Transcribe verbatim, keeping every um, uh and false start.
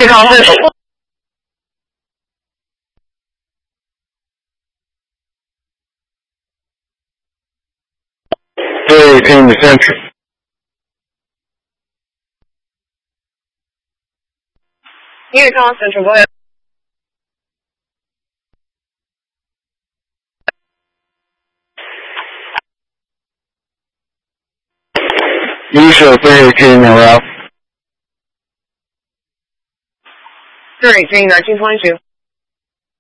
健康分手。对，听你先。 Here comes Central Boy. 一手对听你了。 Three, Green nineteen twenty-two.